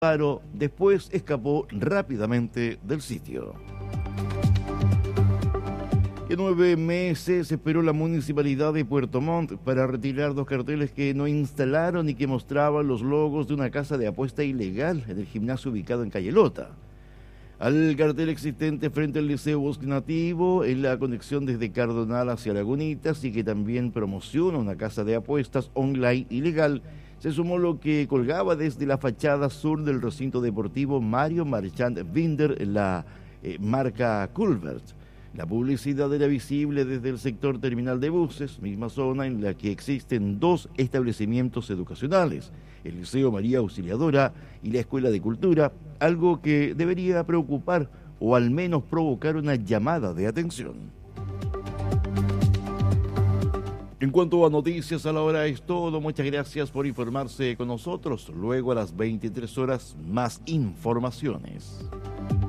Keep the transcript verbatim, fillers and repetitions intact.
Paro, después escapó rápidamente del sitio. En nueve meses esperó la municipalidad de Puerto Montt para retirar dos carteles que no instalaron y que mostraban los logos de una casa de apuesta ilegal en el gimnasio ubicado en Calle Lota. Al cartel existente frente al Liceo Bosque Nativo, en la conexión desde Cardonal hacia Lagunitas y que también promociona una casa de apuestas online ilegal, se sumó lo que colgaba desde la fachada sur del recinto deportivo Mario Marchand Binder, la eh, marca Culvert. La publicidad era visible desde el sector terminal de buses, misma zona en la que existen dos establecimientos educacionales, el Liceo María Auxiliadora y la Escuela de Cultura, algo que debería preocupar o al menos provocar una llamada de atención. En cuanto a noticias a la hora es todo, muchas gracias por informarse con nosotros. Luego a las veintitrés horas más informaciones.